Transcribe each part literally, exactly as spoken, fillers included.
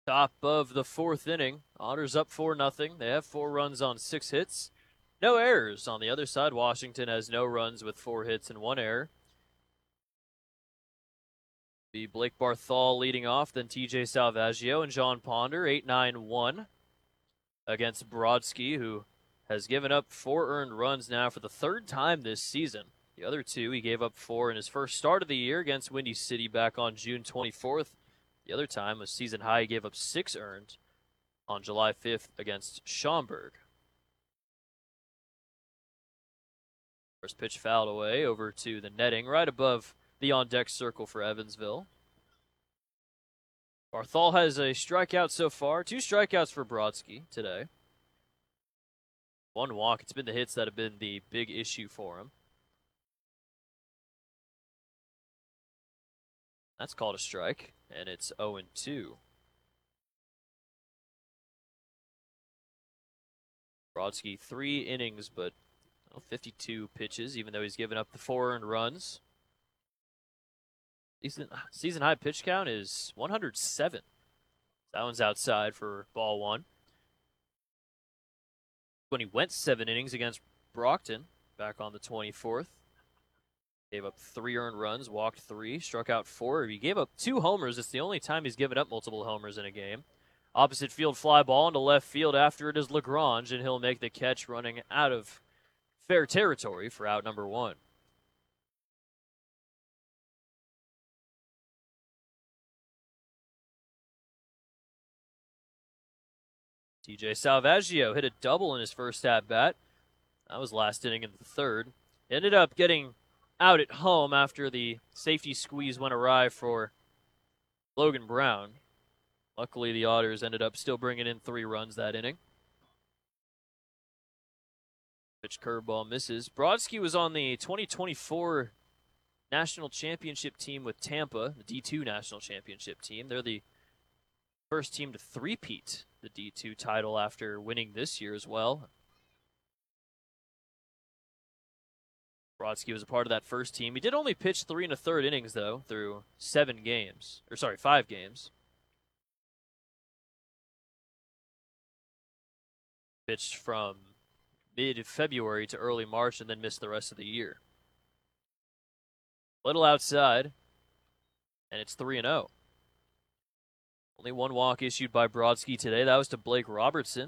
Top of the fourth inning. Otters up four nothing. They have four runs on six hits. No errors. On the other side, Washington has no runs with four hits and one error. Be Blake Barthol leading off, then T J Salvaggio and John Ponder, eight nine one against Brodsky, who has given up four earned runs now for the third time this season. The other two, he gave up four in his first start of the year against Windy City back on June twenty-fourth. The other time was season high. He gave up six earned on July fifth against Schaumburg. First pitch fouled away over to the netting right above the on-deck circle for Evansville. Barthol has a strikeout so far. Two strikeouts for Brodsky today. One walk. It's been the hits that have been the big issue for him. That's called a strike, and it's oh and two. Brodsky, three innings, but well, fifty-two pitches, even though he's given up the four earned runs. Season, season high pitch count is one hundred seven. That one's outside for ball one. When he went seven innings against Brockton back on the twenty-fourth. Gave up three earned runs, walked three, struck out four. He gave up two homers. It's the only time he's given up multiple homers in a game. Opposite field fly ball into left field after it is Lagrange, and he'll make the catch running out of fair territory for out number one. T J Salvaggio hit a double in his first at-bat. That was last inning in the third. Ended up getting out at home after the safety squeeze went awry for Logan Brown. Luckily, the Otters ended up still bringing in three runs that inning. Pitch curveball misses. Brodsky was on the twenty twenty-four National Championship team with Tampa, the D two National Championship team. They're the first team to three-peat the D two title after winning this year as well. Brodsky was a part of that first team. He did only pitch three and a third innings, though, through seven games. Or, sorry, five games. Pitched from mid-February to early March and then missed the rest of the year. Little outside, and it's three and oh. Only one walk issued by Brodsky today. That was to Blake Robertson.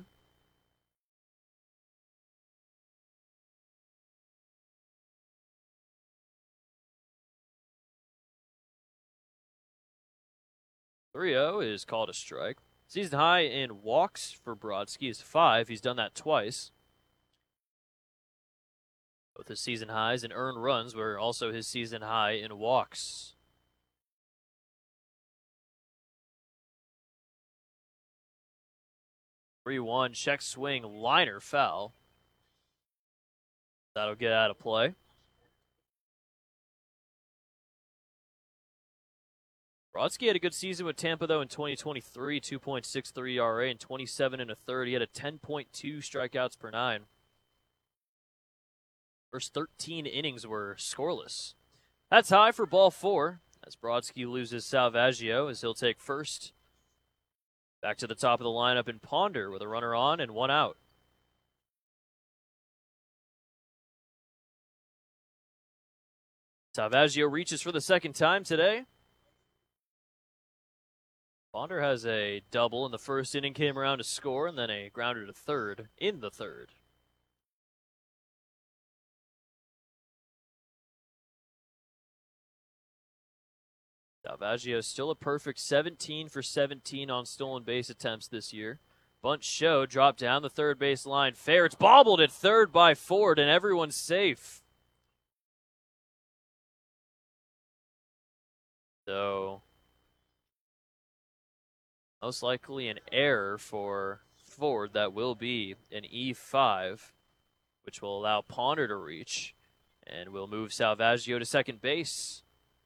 three oh is called a strike. Season high in walks for Brodsky is five. He's done that twice. Both his season highs in earned runs were also his season high in walks. three one, check swing, liner foul. That'll get out of play. Brodsky had a good season with Tampa, though, in twenty twenty-three, two point six three E R A and twenty-seven and a third. He had a ten point two strikeouts per nine. First thirteen innings were scoreless. That's high for ball four, as Brodsky loses Salvaggio, as he'll take first. Back to the top of the lineup in Ponder with a runner on and one out. Salvaggio reaches for the second time today. Ponder has a double in the first inning, came around to score, and then a grounder to third in the third. Salvaggio still a perfect seventeen for seventeen on stolen base attempts this year. Bunt show, dropped down the third base line. Fair, it's bobbled at third by Ford, and everyone's safe. So, most likely an error for Ford. That will be an E five, which will allow Ponder to reach, and will move Salvaggio to second base.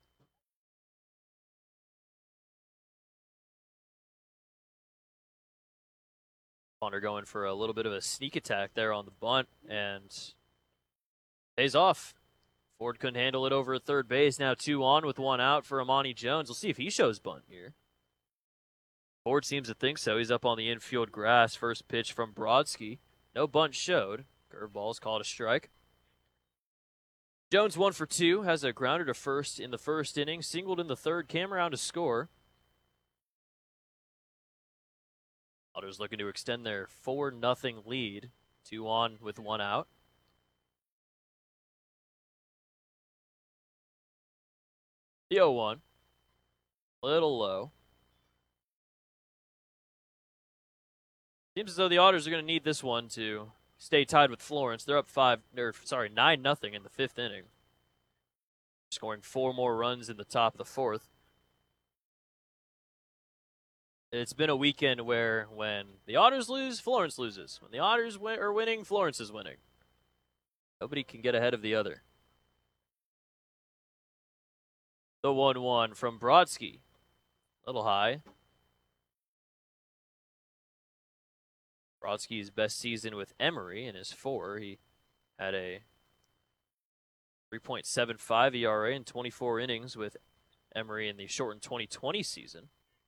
Ponder going for a little bit of a sneak attack there on the bunt, and pays off. Ford couldn't handle it over at third base. Now two on with one out for Amani Jones. We'll see if he shows bunt here. Ford seems to think so. He's up on the infield grass. First pitch from Brodsky. No bunt showed. Curveball's called a strike. Jones one for two, has a grounder to first in the first inning, singled in the third, came around to score. Others looking to extend their four nothing lead. Two on with one out. The oh one. Little low. Seems as though the Otters are going to need this one to stay tied with Florence. They're up five, or sorry, nine nothing in the fifth inning, scoring four more runs in the top of the fourth. It's been a weekend where when the Otters lose, Florence loses. When the Otters win- are winning, Florence is winning. Nobody can get ahead of the other. The one one from Brodsky. A little high. Brodsky's best season with Emory in his four. He had a three point seven five E R A in twenty-four innings with Emory in the shortened twenty twenty season.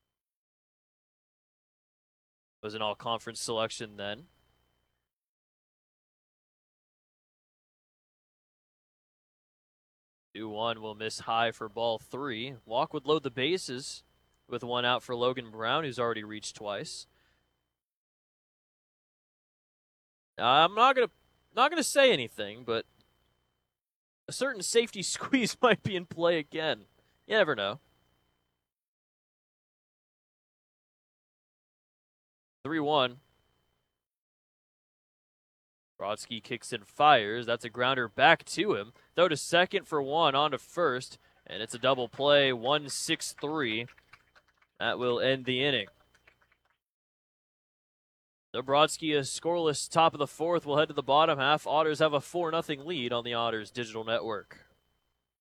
Was an all-conference selection then. two one will miss high for ball three. Walk would load the bases with one out for Logan Brown, who's already reached twice. I'm not gonna not gonna say anything, but a certain safety squeeze might be in play again. You never know. three one. Brodsky kicks and fires. That's a grounder back to him. Throw to second for one, on to first, and it's a double play. one six three. That will end the inning. So Brodsky is scoreless top of the fourth. We'll head to the bottom half. Otters have a four nothing lead on the Otters Digital Network.